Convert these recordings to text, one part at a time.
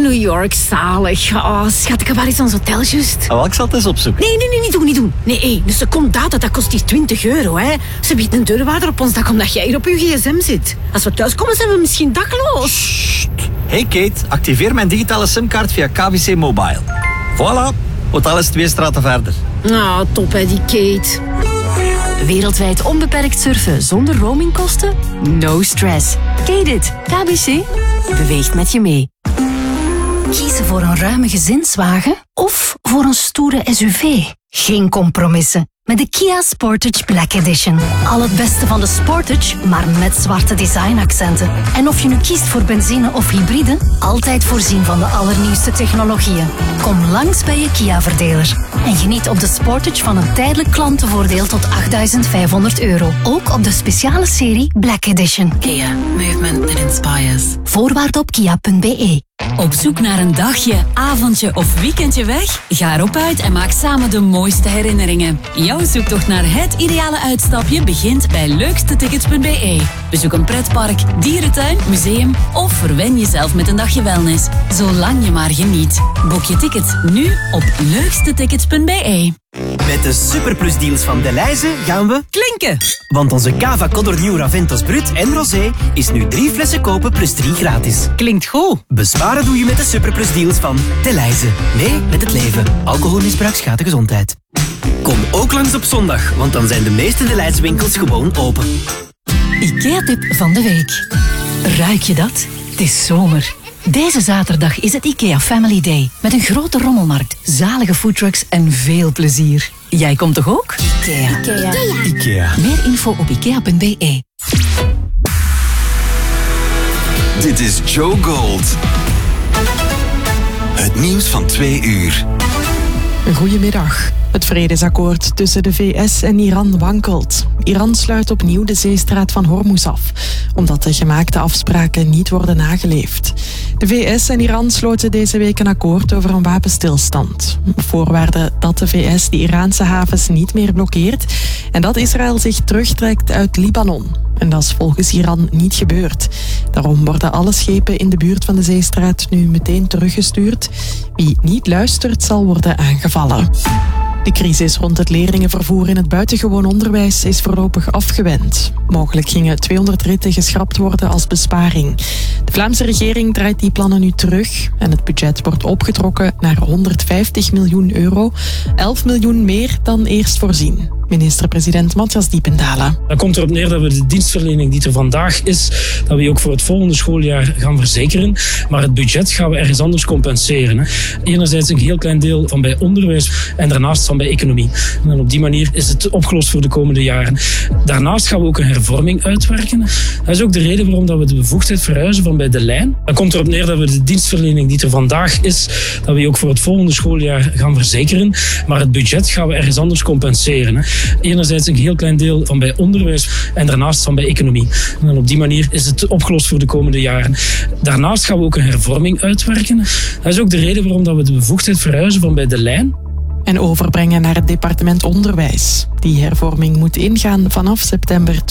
New York, zalig. Oh, schat, waar is ons hotel juist? Oh, ik zal het eens opzoeken. Nee, niet doen. Nee, een secondaat, dat kost hier €20, hè. Ze biedt een deurwaarder op ons dak omdat jij hier op je gsm zit. Als we thuiskomen, zijn we misschien dakloos. Hey Kate, activeer mijn digitale simkaart via KBC Mobile. Voilà, hotel is 2 straten verder. Nou, top hè, die Kate. Wereldwijd onbeperkt surfen zonder roamingkosten? No stress. Kate it. KBC beweegt met je mee. Kiezen voor een ruime gezinswagen of voor een stoere SUV? Geen compromissen. Met de Kia Sportage Black Edition. Al het beste van de Sportage, maar met zwarte designaccenten. En of je nu kiest voor benzine of hybride, altijd voorzien van de allernieuwste technologieën. Kom langs bij je Kia-verdeler. En geniet op de Sportage van een tijdelijk klantenvoordeel tot €8.500. Ook op de speciale serie Black Edition. Kia. Movement that inspires. Voorwaarden op kia.be. Op zoek naar een dagje, avondje of weekendje weg? Ga erop uit en maak samen de mooiste herinneringen. Jouw zoektocht naar het ideale uitstapje begint bij leukstetickets.be. Bezoek een pretpark, dierentuin, museum of verwen jezelf met een dagje wellness. Zolang je maar geniet. Boek je tickets nu op leukstetickets.be. Met de superplusdeals van Delhaize gaan we Klinken! Want onze Cava Codor Nieuw Raventos Brut en Rosé is nu 3 flessen kopen plus 3 gratis. Klinkt goed! Besparen doe je met de superplusdeals van Delhaize. Mee met het leven. Alcoholmisbruik schaadt de gezondheid. Kom ook langs op zondag, want dan zijn de meeste Delhaize winkels gewoon open. IKEA-tip van de week. Ruik je dat? Het is zomer. Deze zaterdag is het IKEA Family Day. Met een grote rommelmarkt, zalige foodtrucks en veel plezier. Jij komt toch ook? IKEA. Meer info op ikea.be. Dit is Joe Gold. Het nieuws van 2 uur. Goedemiddag. Het vredesakkoord tussen de VS en Iran wankelt. Iran sluit opnieuw de zeestraat van Hormuz af, omdat de gemaakte afspraken niet worden nageleefd. De VS en Iran sloten deze week een akkoord over een wapenstilstand. Op voorwaarde dat de VS de Iraanse havens niet meer blokkeert en dat Israël zich terugtrekt uit Libanon. En dat is volgens Iran niet gebeurd. Daarom worden alle schepen in de buurt van de zeestraat nu meteen teruggestuurd. Wie niet luistert zal worden aangevallen. De crisis rond het leerlingenvervoer in het buitengewoon onderwijs is voorlopig afgewend. Mogelijk gingen 200 ritten geschrapt worden als besparing. De Vlaamse regering draait die plannen nu terug en het budget wordt opgetrokken naar €150 miljoen, 11 miljoen meer dan eerst voorzien. Minister-president Matthias Diependalen. Dan komt erop neer dat we de dienstverlening die er vandaag is, dat we die ook voor het volgende schooljaar gaan verzekeren. Maar het budget gaan we ergens anders compenseren. Enerzijds een heel klein deel van bij onderwijs en daarnaast van bij economie. En op die manier is het opgelost voor de komende jaren. Daarnaast gaan we ook een hervorming uitwerken. Dat is ook de reden waarom dat we de bevoegdheid verhuizen van bij de lijn. Dan komt erop neer dat we de dienstverlening die er vandaag is, dat we die ook voor het volgende schooljaar gaan verzekeren. Maar het budget gaan we ergens anders compenseren. Enerzijds een heel klein deel van bij onderwijs en daarnaast van bij economie. En op die manier is het opgelost voor de komende jaren. Daarnaast gaan we ook een hervorming uitwerken. Dat is ook de reden waarom dat we de bevoegdheid verhuizen van bij de lijn. En overbrengen naar het departement onderwijs. Die hervorming moet ingaan vanaf september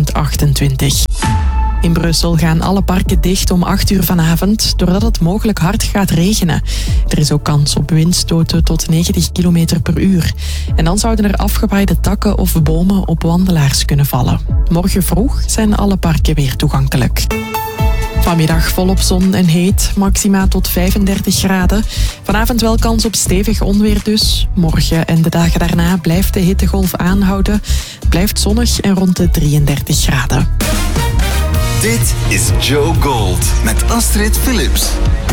2028. In Brussel gaan alle parken dicht om 8 uur vanavond, doordat het mogelijk hard gaat regenen. Er is ook kans op windstoten tot 90 km per uur. En dan zouden er afgewaaide takken of bomen op wandelaars kunnen vallen. Morgen vroeg zijn alle parken weer toegankelijk. Vanmiddag volop zon en heet, maxima tot 35 graden. Vanavond wel kans op stevig onweer dus. Morgen en de dagen daarna blijft de hittegolf aanhouden. Het blijft zonnig en rond de 33 graden. Dit is Joe Gold met Astrid Philips.